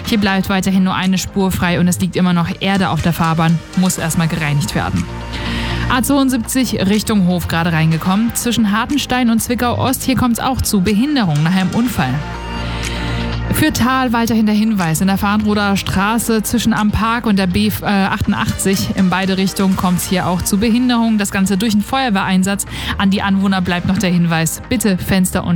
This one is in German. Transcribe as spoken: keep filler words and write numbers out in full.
Hier bleibt weiterhin nur eine Spur frei und es liegt immer noch Erde auf der Fahrbahn, muss erstmal gereinigt werden. A zweiundsiebzig Richtung Hof gerade reingekommen. Zwischen Hartenstein und Zwickau Ost, hier kommt es auch zu Behinderung nach einem Unfall. Für Thal weiterhin der Hinweis. In der Farnroder Straße zwischen am Park und der B achtundachtzig in beide Richtungen kommt es hier auch zu Behinderung. Das Ganze durch einen Feuerwehreinsatz. An die Anwohner bleibt noch der Hinweis, bitte Fenster und